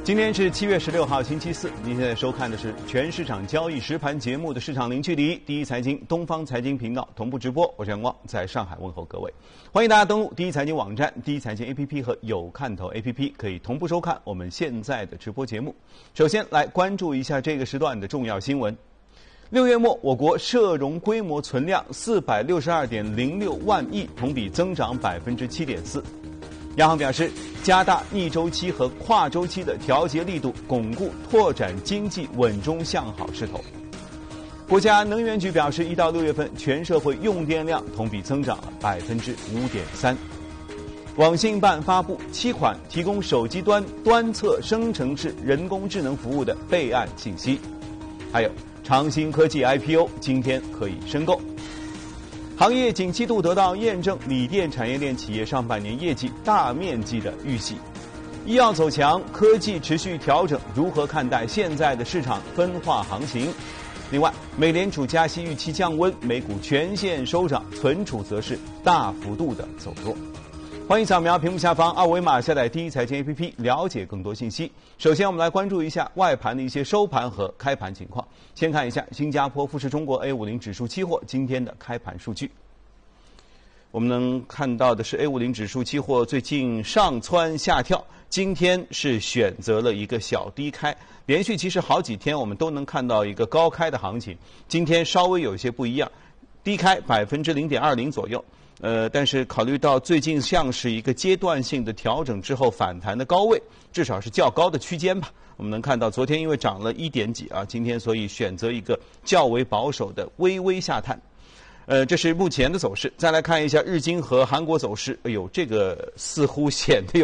今天是7月16号，星期四。您现在收看的是全市场交易实盘节目的市场零距离，第一财经东方财经频道同步直播。我是杨光，在上海问候各位。欢迎大家登录第一财经网站、第一财经 APP 和有看头 APP， 可以同步收看我们现在的直播节目。首先来关注一下这个时段的重要新闻。6月末，我国社融规模存量462.06万亿，同比增长7.4%。央行表示，加大逆周期和跨周期的调节力度，巩固拓展经济稳中向好势头。国家能源局表示，1到6月份全社会用电量同比增长了5.3%。网信办发布7款提供手机端端侧生成式人工智能服务的备案信息。还有长兴科技 IPO 今天可以申购。行业景气度得到验证，锂电产业链企业上半年业绩大面积的预喜。医药走强，科技持续调整，如何看待现在的市场分化行情？另外，美联储加息预期降温，美股全线收涨，存储则是大幅度的走弱。欢迎扫描屏幕下方二维码下载第一财经 APP， 了解更多信息。首先，我们来关注一下外盘的一些收盘和开盘情况。先看一下新加坡富时中国 A50 指数期货今天的开盘数据。我们能看到的是 A50 指数期货最近上蹿下跳，今天是选择了一个小低开，连续其实好几天我们都能看到一个高开的行情，今天稍微有一些不一样，低开0.20%左右。但是考虑到最近像是一个阶段性的调整之后反弹的高位，至少是较高的区间吧。我们能看到昨天因为涨了1点几啊，今天所以选择一个较为保守的微微下探。这是目前的走势。再来看一下日经和韩国走势，哎呦，这个似乎显得